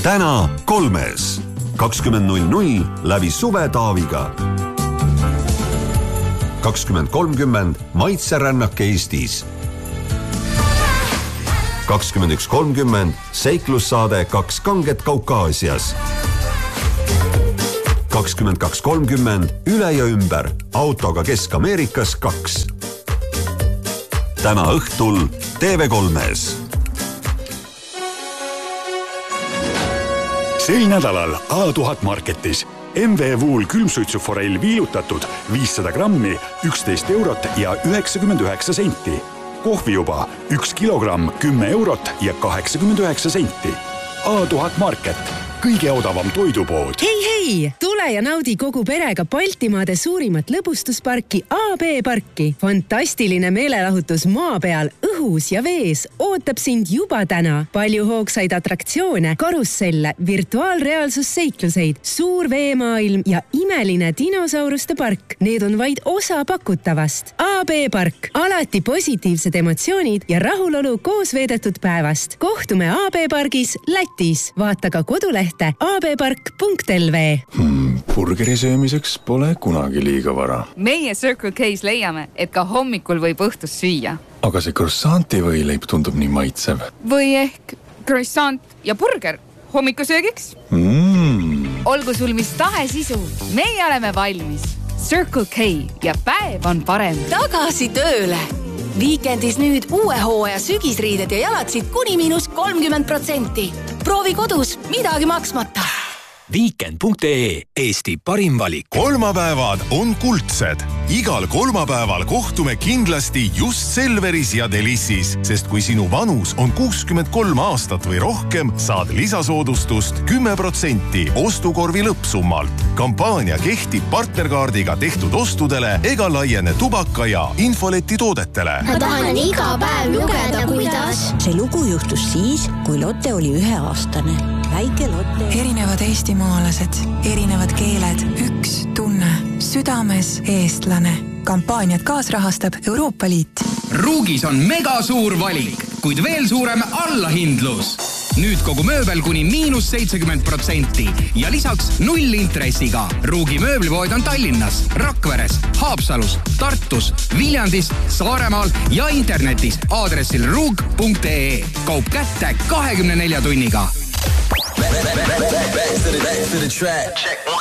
Täna 3. 20.00 läbi Suve Taaviga. 20.30 Maitserännak Eestis. 21.30 seiklussaade 2 kanget Kaukaasias. 22.30 üle ja ümber autoga Kesk-Ameerikas 2. Täna õhtul TV3-s. Sel nädalal A1000 Marketis MV Wool külmsuitsuforell viilutatud 500 grammi 11 eurot ja 99 senti. Kohvi juba 1 kilogramm 10 eurot ja 89 senti. A1000 Market, kõige odavam toidupood. Hei! Tule ja naudi kogu perega Baltimaade suurimat lõbustusparki AB Parki. Fantastiline meelelahutus maa peal, õhus ja vees ootab sind juba täna. Palju hoogsaid atraktsioone, karusselle, virtuaalreaalsusseikluseid, suur veemaailm ja imeline dinosauruste park. Need on vaid osa pakutavast. AB Park. Alati positiivsed emotsioonid ja rahulolu koos veedetud päevast. Kohtume AB Pargis Lätis. Vaata ka kodulehte abpark.lv. Burgeri söömiseks pole kunagi liiga vara. Meie Circle K's leiame, et ka hommikul võib õhtus süüa. Aga see croissanti võileib tundub nii maitsev. Või ehk croissant ja burger hommikusöögiks? Olgu sul mis tahes isu, meie oleme valmis. Circle K ja päev on parem. Tagasi tööle! Viikendis nüüd uue hooaja sügisriided ja jalatsid kuni -30%. Proovi kodus, midagi maksmata. Weekend.ee, Eesti parim valik. Kolmapäevad on kuldsed. Igal kolmapäeval kohtume kindlasti just Selveris ja Delissis, sest kui sinu vanus on 63 aastat või rohkem, saad lisasoodustust 10% ostukorvi lõppsummalt. Kampaania kehtib partnerkaardiga tehtud ostudele ega laiene tubaka ja infoleti toodetele. Ma tahan iga päev lugeda, kuidas. See lugu juhtus siis, kui Lotte oli 1-aastane. Väike Lotte. Erinevad eestimaalased, erinevad keeled, üks tunne, südames eestlane. Kampaaniat kaasrahastab Euroopa Liit. Ruugis on mega suur valik, kuid veel suurem allahindlus. Nüüd kogu mööbel kuni -70% ja lisaks 0 intressiga. Ruugi mööblipood on Tallinnas, Rakveres, Haapsalus, Tartus, Viljandis, Saaremaal ja internetis aadressil ruug.ee. Kaup kätte 24 tunniga. Back to the track. Check.